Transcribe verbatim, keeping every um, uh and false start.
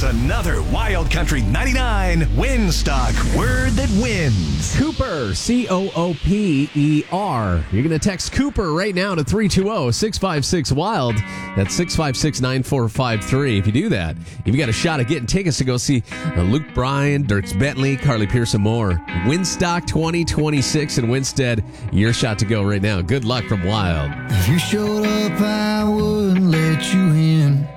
another Wild Country ninety-nine Winstock Word That Wins. Cooper, C O O P E R. You're going to text Cooper right now to three two zero, six five six, WILD. That's six five six, nine four five three. If you do that, you've got a shot at getting tickets to go see uh, Luke Bryan, Dierks Bentley, Carly Pearson more. Winstock twenty twenty-six in Winstead. Your shot to go right now. Good luck from Wild. If you showed up, I wouldn't let you in.